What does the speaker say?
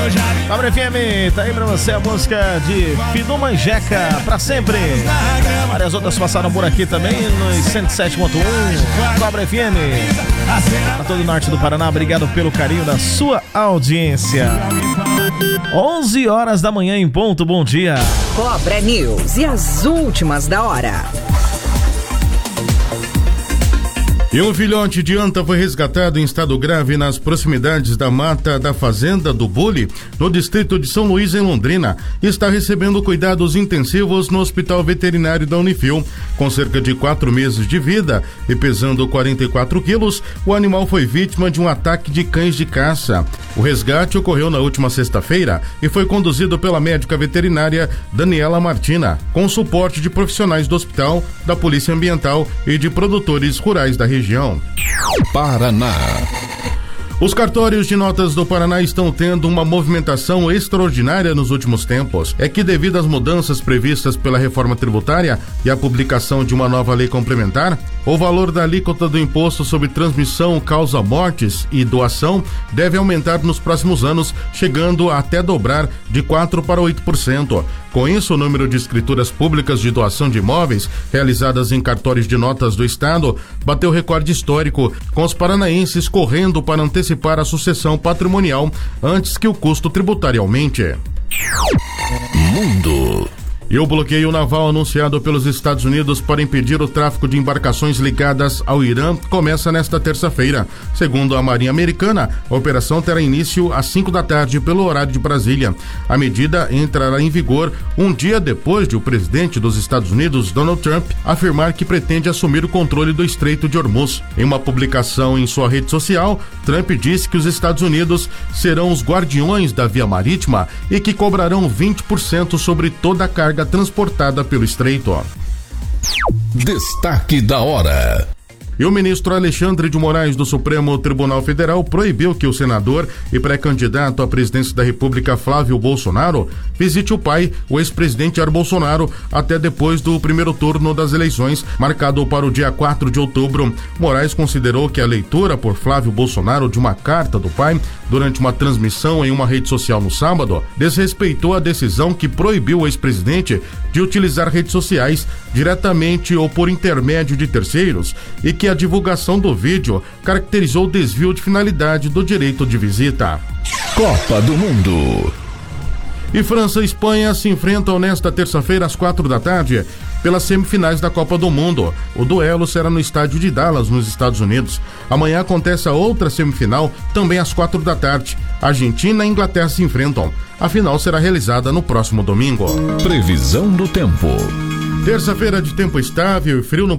Fábio FM, tá aí pra você a música de Fidu Manjeca, pra sempre. Várias outras passaram por aqui também, nos 107.1, Fábio FM. Pra todo o norte do Paraná, obrigado pelo carinho da sua audiência. 11 horas da manhã em ponto, bom dia. Cobra News e as últimas da hora. E um filhote de anta foi resgatado em estado grave nas proximidades da mata da fazenda do Bule, no distrito de São Luís, em Londrina, e está recebendo cuidados intensivos no Hospital Veterinário da Unifil. Com cerca de 4 meses de vida e pesando 44 quilos, o animal foi vítima de um ataque de cães de caça. O resgate ocorreu na última sexta-feira e foi conduzido pela médica veterinária Daniela Martina, com suporte de profissionais do hospital, da Polícia Ambiental e de produtores rurais da região. Paraná. Os cartórios de notas do Paraná estão tendo uma movimentação extraordinária nos últimos tempos. É que, devido às mudanças previstas pela reforma tributária e a publicação de uma nova lei complementar, o valor da alíquota do imposto sobre transmissão, causa mortes e doação deve aumentar nos próximos anos, chegando a até dobrar de 4% para 8%. Com isso, o número de escrituras públicas de doação de imóveis realizadas em cartórios de notas do estado bateu recorde histórico, com os paranaenses correndo para antecipar a sucessão patrimonial antes que o custo tributário aumente. Mundo. E o bloqueio naval anunciado pelos Estados Unidos para impedir o tráfico de embarcações ligadas ao Irã começa nesta terça-feira. Segundo a Marinha Americana, a operação terá início às 5 da tarde pelo horário de Brasília. A medida entrará em vigor um dia depois de o presidente dos Estados Unidos, Donald Trump, afirmar que pretende assumir o controle do Estreito de Hormuz. Em uma publicação em sua rede social, Trump disse que os Estados Unidos serão os guardiões da via marítima e que cobrarão 20% sobre toda a carga transportada pelo estreito. Destaque da hora. E o ministro Alexandre de Moraes do Supremo Tribunal Federal proibiu que o senador e pré-candidato à presidência da República Flávio Bolsonaro visite o pai, o ex-presidente Jair Bolsonaro, até depois do primeiro turno das eleições, marcado para o dia 4 de outubro. Moraes considerou que a leitura por Flávio Bolsonaro de uma carta do pai durante uma transmissão em uma rede social no sábado desrespeitou a decisão que proibiu o ex-presidente de utilizar redes sociais diretamente ou por intermédio de terceiros e que a divulgação do vídeo caracterizou o desvio de finalidade do direito de visita. Copa do Mundo. E França e Espanha se enfrentam nesta terça-feira às 4 da tarde pelas semifinais da Copa do Mundo. O duelo será no estádio de Dallas, nos Estados Unidos. Amanhã acontece a outra semifinal, também às 4 da tarde. Argentina e Inglaterra se enfrentam. A final será realizada no próximo domingo. Previsão do tempo. Terça-feira de tempo estável e frio no